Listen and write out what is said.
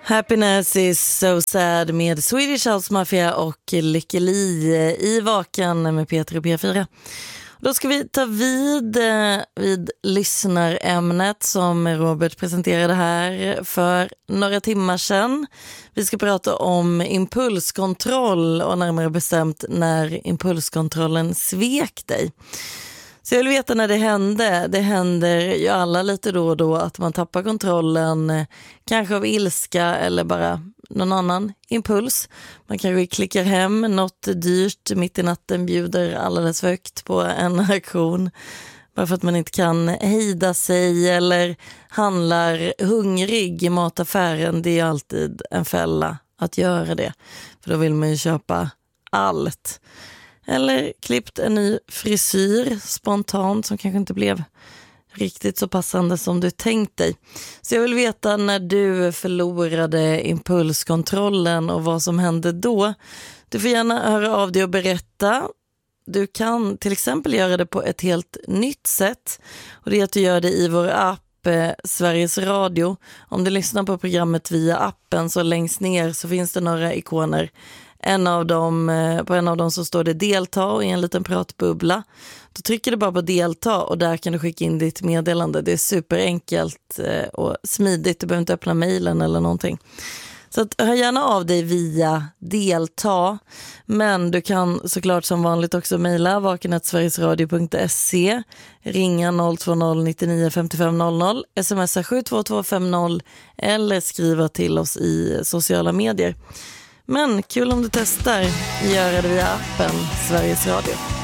Happiness is so sad med Swedish House Mafia och Lykke Li i Vaken med Peter och P4. Då ska vi ta vid lyssnarämnet som Robert presenterade här för några timmar sedan. Vi ska prata om impulskontroll och närmare bestämt när impulskontrollen svek dig. Så jag vill veta när det hände. Det händer ju alla lite då och då att man tappar kontrollen, kanske av ilska eller bara någon annan impuls. Man kanske klickar hem något dyrt mitt i natten, bjuder alldeles för högt på en aktion bara för att man inte kan hejda sig, eller handlar hungrig i mataffären. Det är alltid en fälla att göra det, för då vill man ju köpa allt. Eller klippt en ny frisyr spontant som kanske inte blev riktigt så passande som du tänkt dig. Så jag vill veta när du förlorade impulskontrollen och vad som hände då. Du får gärna höra av dig och berätta. Du kan till exempel göra det på ett helt nytt sätt. Och det är att du gör det i vår app Sveriges Radio. Om du lyssnar på programmet via appen så längst ner så finns det några ikoner. På en av dem så står det delta och i en liten pratbubbla. Då trycker du bara på delta och där kan du skicka in ditt meddelande. Det är superenkelt och smidigt. Du behöver inte öppna mejlen eller någonting. Så att, hör gärna av dig via delta. Men du kan såklart som vanligt också mejla vaken@sverigesradio.se, ringa 020 99 55 00, smsa 72250 eller skriva till oss i sociala medier. Men kul om du testar göra det via appen Sveriges Radio.